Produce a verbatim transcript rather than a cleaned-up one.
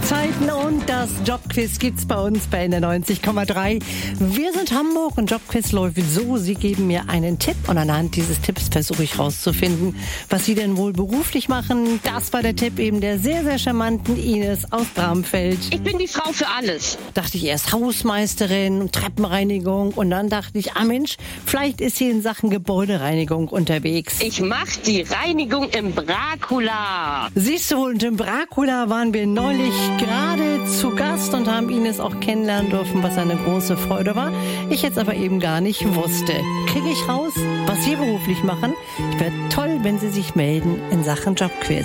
Zeiten und das Jobquiz gibt's bei uns bei N R neunzig Komma drei. Wir sind Hamburg und Jobquiz läuft so, Sie geben mir einen Tipp und anhand dieses Tipps versuche ich rauszufinden, was Sie denn wohl beruflich machen. Das war der Tipp eben der sehr, sehr charmanten Ines aus Bramfeld. Ich bin die Frau für alles. Dachte ich erst Hausmeisterin und Treppenreinigung und dann dachte ich, ah Mensch, vielleicht ist sie in Sachen Gebäudereinigung unterwegs. Ich mach die Reinigung im Dracula. Siehst du, und im Dracula waren wir neulich gerade zu Gast und haben Ines auch kennenlernen dürfen, was eine große Freude war. Ich jetzt aber eben gar nicht wusste. Kriege ich raus, was Sie beruflich machen? Ich wäre toll, wenn Sie sich melden in Sachen Jobquiz.